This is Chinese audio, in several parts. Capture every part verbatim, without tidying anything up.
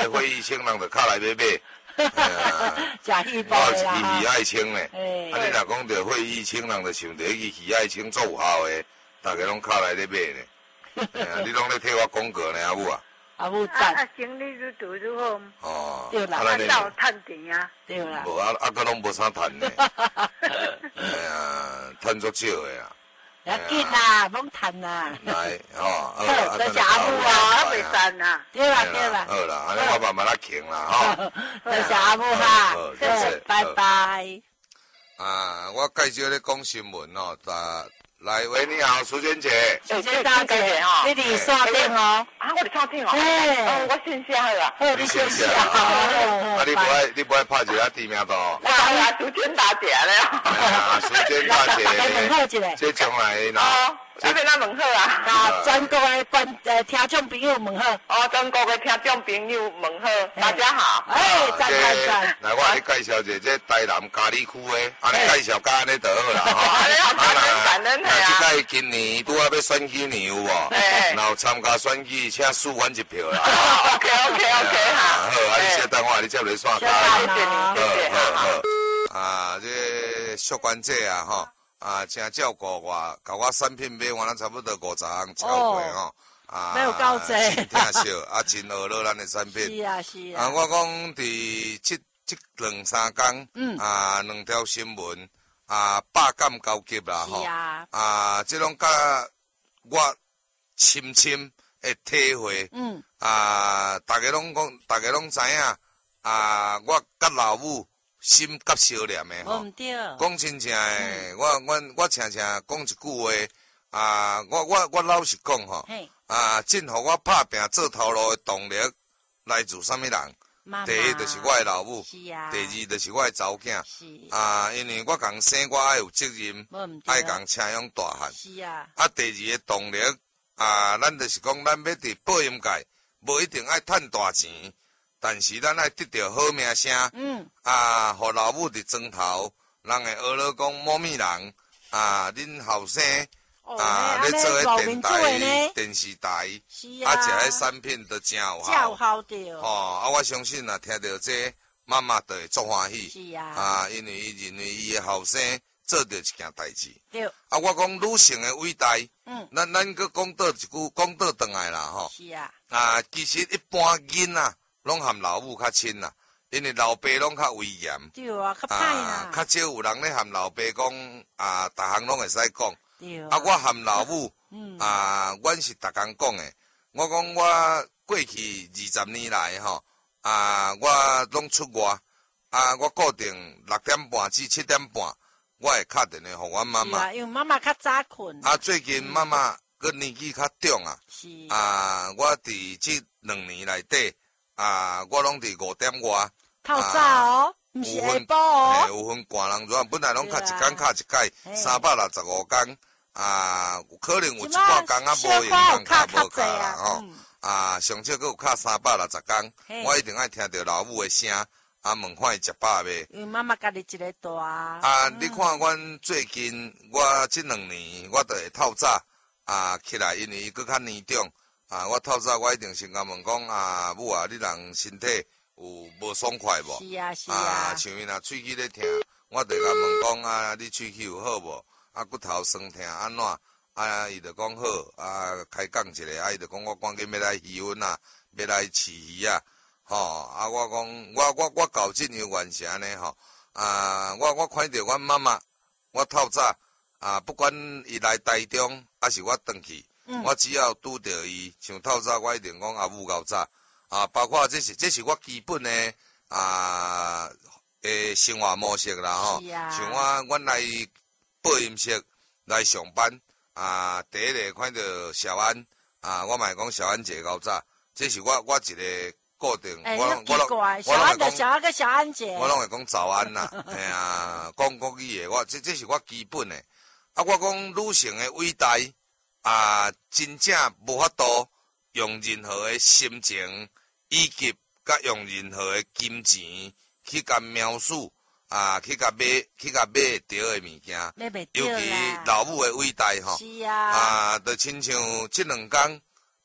个会议清人就卡来买买。 假戏包啦！ 我是喜爱清嘞，啊，你若讲到会议清人就想到去喜爱清做有效的，大家拢卡来咧买呢。哎呀，你拢咧替我广告呢，阿母啊！ 阿母赞。 啊，生意愈做愈好。 哦， 对啦， 啊，有趁钱啊。 对啦。 无啊，啊，个拢无啥趁呢。哎呀，趁足少的啊。 要紧啦，拢趁啦。 来，哦，好， 多谢阿母啊， 我袂散啦。 对啦，对啦。 好啦，安尼我慢慢来请啦，吼。 多谢阿母哈， 谢谢， 拜拜。 啊，我介绍咧讲新闻哦，大来喂，你好，淑娟姐。 淑娟大姐哦，你伫线顶哦。 啊，我伫线顶哦。 哎， 哦，我线下好啦。 好，你线下。 啊，你不爱你不爱拍一下地名图？ 我讲啊，淑娟大姐咧。 哎呀，淑娟大姐。 问好一个。 这将来呐。 这边咱问好啊！ 啊，全国的观呃听众朋友问好。 哦，全国的听众朋友问好，大家好。 哎，赞赞赞！ 来，我来介绍一下这台南嘉里区的，安尼介绍甲安尼就好啦。 安尼好感恩感恩的啊！ 这届今年拄啊要选举年有无？然后参加选举，请输阮一票啦。 OK OK OK 哈。 好，啊，你先等我，你接来刷卡。 谢谢你，谢谢。 好好。啊，这小关姐啊，吼。啊，真照顾我，甲我产品买完了差不多五十项超过吼。啊， 没有高济。 真疼惜，啊，真娱乐咱的产品。 是啊是啊。 啊，我讲伫这这两三天， 嗯， 啊，两条新闻，啊，百感交集啦吼。 是啊。 啊，这种甲我深深的体会。嗯。啊，大家拢讲，大家拢知影，啊，我甲老母。心甲相连的吼，讲真正诶，我我我常常讲一句话，啊，我我我老实讲吼，啊，真互我拍拼做头路诶动力来自啥物人？第一就是我诶老母，第二就是我诶查某囝，啊，因为我共生我爱有责任，爱共请养大汉，啊，第二个动力，啊，咱就是讲咱要伫保险界，无一定爱趁大钱。但是咱爱得到好名声，嗯，啊，互老母伫庄头，人会学了讲某物人，啊，恁后生，啊，咧做迄电台、电视台，啊，食迄产品都真有效， 有效着。 哦，啊，我相信啊，听到这，妈妈都会足欢喜， 是啊， 啊，因为伊认为伊的后生做着一件代志， 对， 啊，我讲女性的伟大，嗯，咱咱搁讲倒一句，讲倒转来啦，吼， 是啊， 啊，其实一般囡仔。拢含老母较亲啦，因为老爸拢较威严， 对啊，较歹啦， 较少有人咧含老爸讲啊，逐项拢会使讲。对啊，啊，我含老母，嗯，啊，阮是逐工讲诶。我讲我过去二十年来吼，啊，我拢出外，啊，我固定六点半至七点半，我会敲电话互阮妈妈。 因为妈妈较早困。 啊，最近妈妈佮年纪较重啊，是啊，我伫即两年内底。啊，我拢伫五点外， 透早哦，毋是下晡哦。 有分寒人转，本来拢卡一工卡一届，三百六十五工，啊，可能有一半工啊无用，工卡无卡啦吼。啊，上少阁有卡三百六十工，我一定爱听到老母的声，啊，问看伊食饱未？ 因为妈妈家己一个大。 啊，你看阮最近，我即两年我都会透早啊起来，因为伊阁较年长。啊！我透早我一定先甲问讲啊，母啊，你人身体有无爽快无？ 是啊是啊。 啊，像伊若喙齿咧疼，我就甲问讲啊，你喙齿有好无？啊，骨头酸疼安怎？啊，伊就讲好，啊，开讲一下，啊，伊就讲我赶紧要来鱼温啊，要来饲鱼啊，吼！啊，我讲我我我搞真有原是安尼吼，啊，我我看到阮妈妈，我透早啊，不管伊来台中，还是我转去。嗯、我只要拄到伊，像透早我一定讲阿母较早，啊，包括这是这是我基本的啊诶生活模式啦吼。啊、像我阮来播音室来上班，啊，第一个看到小安，啊，我嘛讲小安姐较早，这是我我一个固定。 欸、我我我小安的小安跟小安姐， 我拢会讲早安啦，哎呀，讲国语的，我这这是我基本的。啊，我讲女性的伟大。啊，真正无法度用任何的心情，以及甲用任何的金钱去甲描述啊，去甲买，去甲买着的物件。尤其老母的伟大吼，是啊，啊，就亲像即两天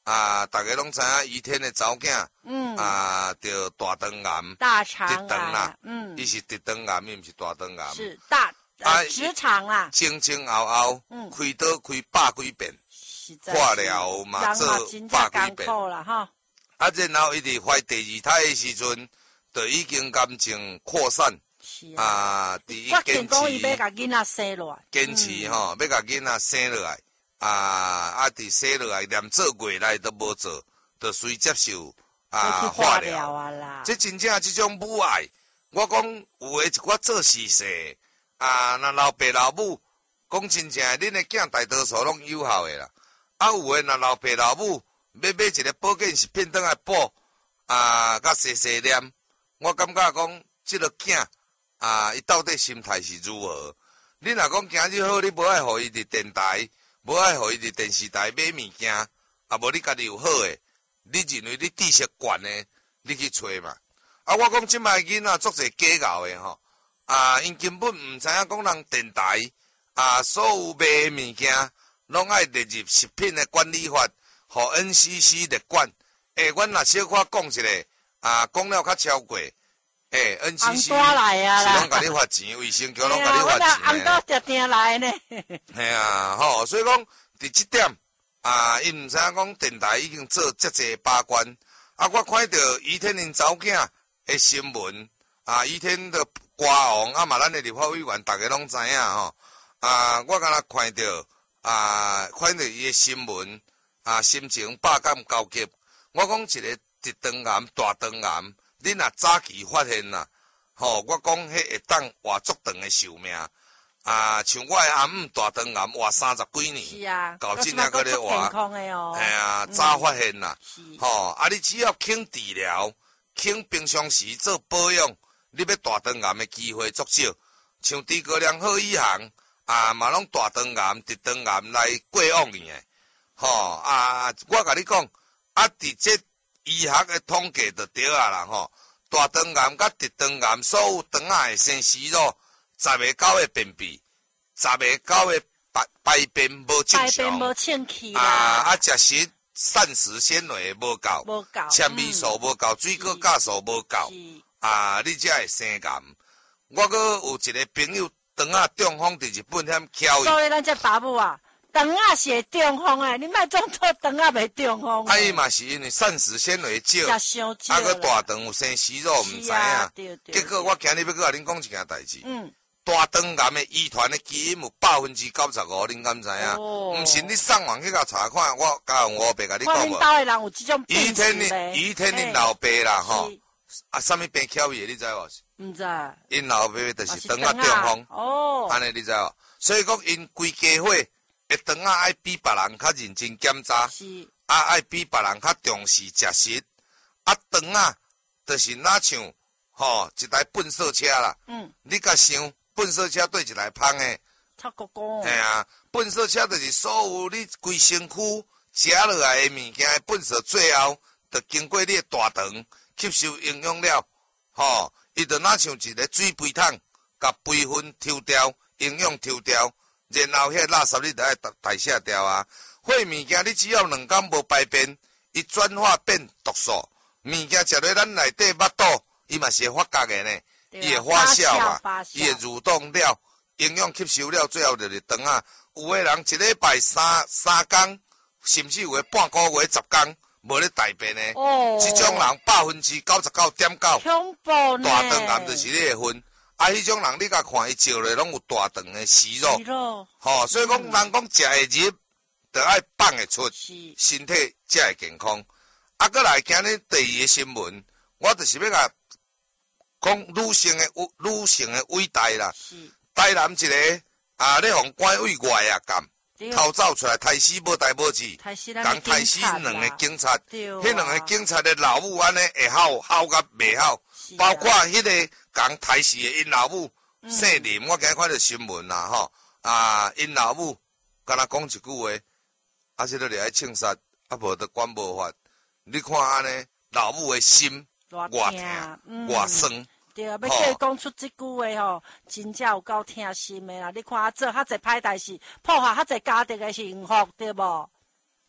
啊，大家拢知影宜天的查某囝， 嗯， 啊，得大肠癌， 大肠直肠啦， 嗯， 伊是直肠癌，伊毋是大肠癌， 是大啊直肠啦， 前前后后， 嗯， 开刀开百几遍，化疗嘛做百几遍啦哈。 啊，然后伊伫怀第二胎的时阵，就已经癌症扩散，啊，伫伊坚持， 讲伊要甲囡仔生落来， 坚持吼，要甲囡仔生落来，啊啊，伫生落来连做月内都无做，就随接受啊化疗啊啦。 这真正这种母爱，我讲有诶一寡做事势，啊，那老爸老母讲真正，恁诶囝大多数拢有效诶啦，啊有诶那老爸老母。要买一个保健食品倒来补，啊，甲细细念，我感觉讲，即个囝啊，伊到底心态是如何？你若讲今日好，你无爱互伊伫电台，无爱互伊伫电视台买物件，啊，无你家己有好诶，你认为你知识悬诶，你去找嘛？啊，我讲即摆囡仔足侪假熬诶吼，啊，因根本毋知影讲人电台啊，所有卖诶物件，拢爱列入食品诶管理法。互 N C C 列管，诶、欸，阮若小可讲一个，啊，讲了较超过，诶、欸、，N C C 是拢甲你发钱，卫生局拢甲你发钱诶。 红多定定来呢。 系啊，吼，所以讲，伫即点，啊，伊毋知影讲电台已经做遮济把关，啊，我看到宜天因查某囝诶新闻，啊，宜天的歌王，啊嘛，咱诶立法委员，逐个拢知影吼，啊，我敢若看到，啊，看到伊诶新闻。啊，心情百感交集。我讲一个直肠癌、大肠癌，你若早期发现啦，吼，我讲迄会当活足长的寿命。啊，像我的阿姆大肠癌活三十几年， 是啊， 到今仔搁咧活， 健康的哦。 系啊，早发现啦，吼、啊，你只要肯治疗，肯平常时做保养，你要大肠癌的机会足少。像诸葛亮好医行，啊，嘛拢大肠癌、直肠癌来过往去的。吼、哦、啊！我甲你讲，啊，伫这医学的统计就对啊啦吼。大肠癌甲直肠癌所有肠仔的生息肉，十个九个便秘，十个九个排排便无正常，排便无清气啦。 啊啊，食食膳食纤维无够， 无够， 纤维素无够，水果酵素无够，啊，你才会生癌。我阁有一个朋友，肠仔中风伫日本遐翘伊。 所以咱这爸母啊。肠仔是中风诶，你莫总做肠仔袂中风。 啊，伊嘛是因为膳食纤维少，啊，个大肠有生息肉，毋知影。结果我今日要甲恁讲一件代志。嗯。大肠癌的遗传的基因有百分之九十五，恁敢知影？哦。毋信你上网去甲查看，我甲用我爸甲你讲无。 阮兜诶人有即种病史咧。伊天伊天恁老爸啦吼，啊，啥物病巧伊你知无？ 毋知。 因老爸就是肠仔中风。哦。安尼你知无？所以讲因规家伙。会肠仔爱比别人较认真检查，啊爱比别人较重视食食，啊肠仔就是哪像吼一台粪扫车啦，嗯，你甲想粪扫车对一台芳诶， 差哥哥， 嘿啊，粪扫车就是所有你规身躯食落来诶物件诶粪扫，最后就经过你诶大肠吸收营养了，吼，伊就哪像一个水杯桶，甲肥分抽掉，营养抽掉。然后迄垃圾你就爱代谢掉啊！坏物件你只要两工无排便，伊转化变毒素。物件食落咱内底腹肚，伊嘛是会发觉的呢。伊会发酵嘛，伊会蠕动了，营养吸收了，最后就是肠啊。有个人一礼拜三三工，甚至有个半个月十工无咧大便的，哦，这种人百分之九十九点九， 恐怖呢！ 大肠癌就是你会分。啊，迄种人你甲看伊照咧，拢有大肠的息肉，吼、哦，所以讲、嗯、人讲食会入，就爱放会出，身体才会健康。啊，搁来今日第二个新闻，我就是要甲讲女性的女性的伟大啦。台南一个啊，咧互关位外啊干，偷走出来杀死无代无志，讲杀死两个警察，迄两个警察的老母安尼会好好甲袂好，包括迄、那个。讲台视的因老母姓林，我今日看到新闻啦吼，啊因老母敢若讲一句话，啊这个就爱庆杀，啊无得管无法。你看安尼，老母的心偌痛偌酸。 对啊，要叫伊讲出这句话吼，真正有够痛心的啦！你看做遐济歹代志，破坏遐济家庭的幸福，对无？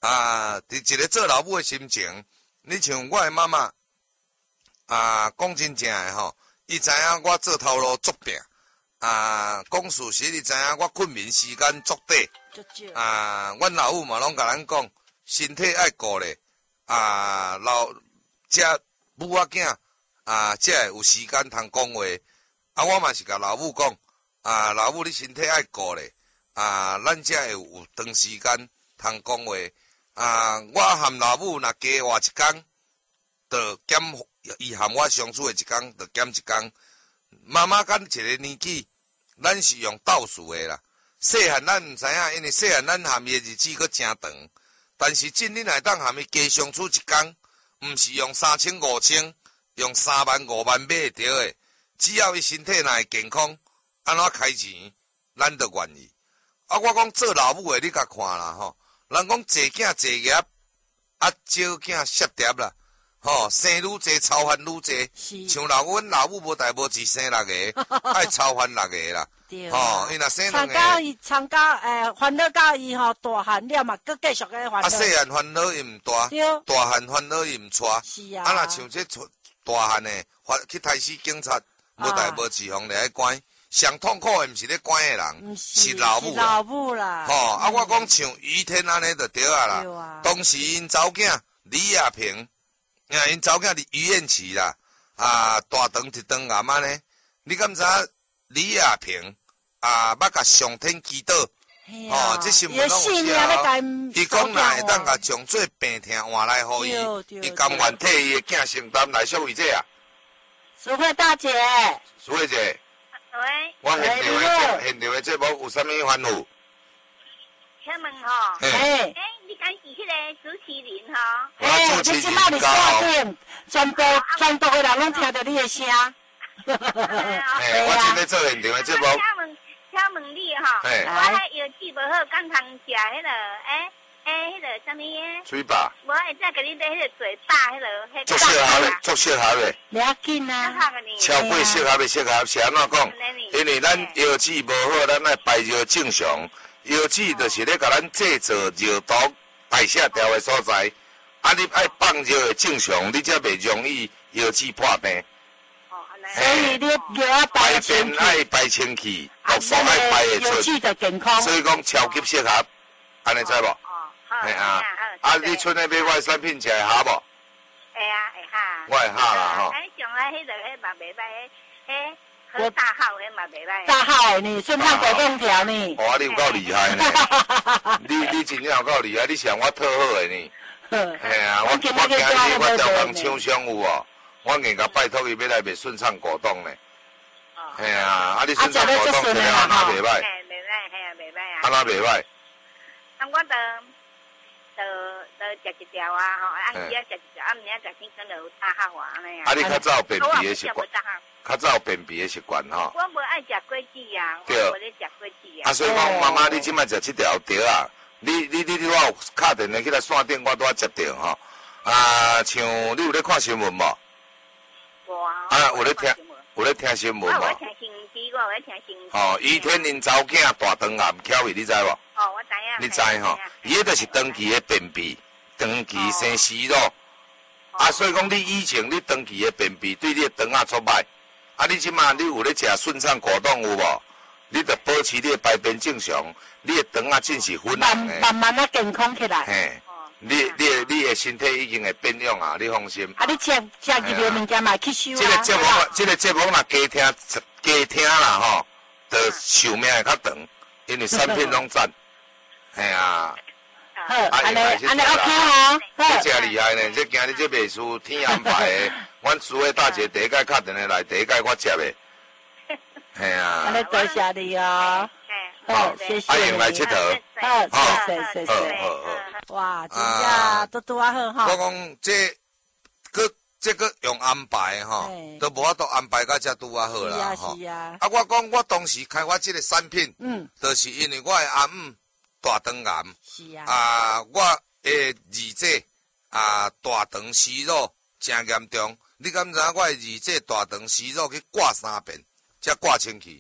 啊，伫一个做老母的心情，你像我的妈妈啊，讲真正的吼，伊知影我做头路足拼啊，讲事实，伊知影我困眠时间足短啊，阮老母嘛拢甲咱讲，身体爱顾咧啊，老遮母仔囝啊，才会有时间通讲话。啊，我嘛是甲老母讲啊，老母你身体爱顾咧啊，咱才会有长时间通讲话。啊，我含老母若加活一工，就减伊含我相处的一工，就减一工。妈妈干一个年纪，咱是用倒数的啦。细汉咱毋知影，因为细汉咱含伊的日子佫真长，但是真你若当含伊加相处一工，毋是用三千五千，用三万五万买会着的。只要伊身体若会健康，安怎开钱，咱就愿意。啊，我讲做老母的，你甲看啦吼。人讲济囝济业，啊少囝失业啦，吼生愈济，操烦愈济。像老阮老母无代无志生六个，爱操烦六个啦。吼，伊若生两个。参加伊参加诶，烦恼到伊吼大汉了嘛，佮继续个烦恼。啊， 细汉烦恼伊毋大，大汉烦恼伊毋带。 是啊。 啊，若像这大汉诶，发去台死警察，无代无志方来关。上痛苦诶，毋是咧关诶人，是老母啦。 老母啦。 吼、哦，啊，我讲像于天安尼就对啊啦。对啊。当时因查某囝李亚平，啊，因查某囝于燕琪啦，啊，大肠一肠癌安尼。你敢知李亚平啊，捌甲上天祈祷？哦，这新闻拢有写哦。伊讲若会当甲上做病痛换来互伊，伊甘愿替伊诶囝承担来小伟姐啊。 淑慧大姐。 淑慧姐。 喂， 我现场的现场的节目有啥物吩咐？ 请问吼， 嘿， 诶，你敢是迄个主持人吼？ 诶，你即摆伫线顶，全部全部的人拢听到你的声。 嘿，我正在做现场的节目。 请问，请问你吼，我迄药剂无好，敢通食迄个诶？诶，迄个啥物诶？ 嘴巴。 无会再甲你咧迄个嘴巴，迄个迄足适合的，足适合的。 不要紧啊。 超过适合的适合是安怎讲？因为咱药剂无好，咱爱排尿正常。药剂就是咧甲咱制造尿毒代谢掉的所在。啊，你爱放尿的正常，你才袂容易药剂破病。 哦，所以你尿要排清气。 爱排清气，毒素爱排会出。 药剂的健康。 所以讲超级适合，安尼知无？哎啊，啊！你剩的买我产品食会下无？ 会啊，会下。 我会下啦吼。 哎，上来迄个迄嘛袂歹，迄喝大号迄嘛袂歹。 大号呢，顺畅果冻条呢。 哇，你有够厉害呢！你你真正有够厉害，你像我特好的呢。嘿啊，我我今日我调工厂商有哦，我硬甲拜托伊要来卖顺畅果冻呢。嘿啊，啊你顺畅果冻听了安那袂歹？ 嘿，袂歹，嘿啊，袂歹啊。 安那袂歹？ 啊，我着。就就食一条啊，吼，啊，伊啊食一条，啊，毋免食天光就有大号啊，安尼啊。 啊，你较早有便秘的习惯，较早有便秘的习惯吼。 我无爱食果子啊，我无咧食果子啊。 啊，所以讲妈妈，你即摆食这条对啊，你你你你我有敲电话去来线顶，我拄啊接到吼。啊，像你有咧看新闻无？ 无啊。 啊，有咧听，有咧听新闻无？ 我有听新闻，我有听新闻。 哦，于天因查某囝大肠癌巧去，你知无？ 哦，我知影。 你知吼？伊迄就是长期的便秘，长期生息肉。啊，所以讲你以前你长期的便秘对你的肠仔出歹，啊，你即马你有咧食顺畅果冻有无？你得保持你的排便正常，你的肠仔真是粉红的。 慢慢啊健康起来。 嘿，你你你的身体已经会变样啊，你放心。 啊，你食食入的物件嘛去收啊。 这个节目，这个节目若加听加听啦吼，就寿命会较长，因为产品拢赞。嘿啊。 好，安尼安尼 OK 吼， 这真厉害呢！这今日这秘书天安排的，阮苏慧大姐第一届敲电话来，第一届我接的。系啊。 安尼多谢你哦。好，谢谢。 欢迎来佚佗。 好，谢谢谢谢。 好好好。 哇，真正都拄啊好哈。 我讲这个这个用安排吼，都无法度安排到遮拄啊好啦吼。 是啊。 啊，我讲我当时开发这个产品， 嗯， 就是因为我的阿姆大肠癌。 是啊， 啊，我的二姐啊，大肠息肉真严重。你敢知影我的二姐大肠息肉去挂三遍，才挂清去？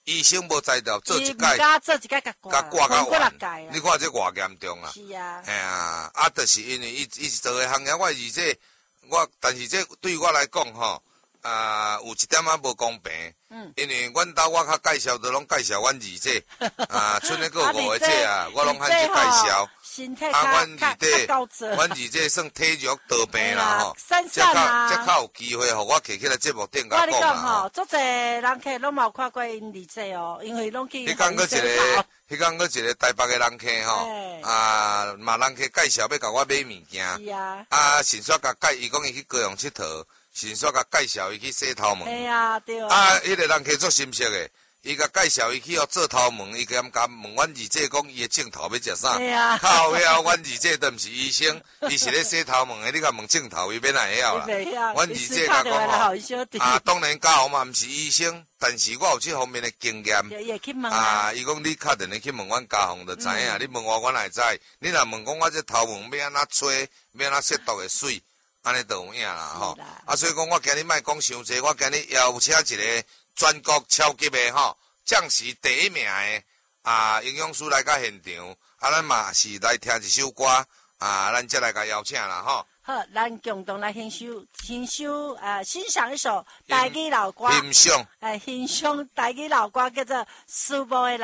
医生无才调，做一伊届， 毋敢做一届甲挂， 甲挂到过六完届啊。 你看这偌严重啊！ 是啊， 哎呀，啊，就是因为伊伊做诶行业，我是这我，但是这对我来讲吼，啊，有一点仔无公平。嗯。因为阮兜我较介绍，都拢介绍阮二姐，啊，剩咧个五个姐啊，我拢喊去介绍。 身体啊，阮较二姐， 较高阮二姐算体弱多病啦吼， 散这较散啊。 这较有机会，互我摕起来节目顶甲我你讲啦讲吼， 吼。 足侪人客拢冇看过因二姐哦，因为拢去。 迄讲个一个，迄讲个一个台北的人客吼，啊，嘛人客介绍要甲我买物件。 是啊。 啊，顺续甲介，伊讲伊去高雄佚佗，顺续甲介绍伊去洗头毛。 系啊，对。 啊，迄个人客足心实的。伊甲介绍伊去哦做头毛，伊甲甲问阮二姐讲伊的镜头要食啥？靠呀！阮二姐都毋是医生，伊是咧洗头毛的。你甲问镜头，伊要哪会晓啦？阮二姐甲讲吼，啊，当然嘉宏嘛毋是医生，但是我有这方面的经验。啊，伊讲你敲电话去问阮嘉宏就知影，你问我我哪会知？你若问讲我这头毛要安怎吹，要安怎吸毒的水，安尼就有影啦吼。啊，所以讲我今日莫讲伤济，我今日邀请一个。全国超级的吼，将士第一名的啊，营养师来到现场，啊，咱嘛是来听一首歌，啊，咱再来甲邀请啦吼。 好，咱共同来欣赏欣赏啊，欣赏一首台语老歌。 欣赏。 哎，欣赏台语老歌叫做《思慕的人》。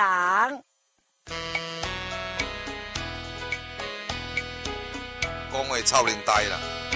讲话臭人呆啦。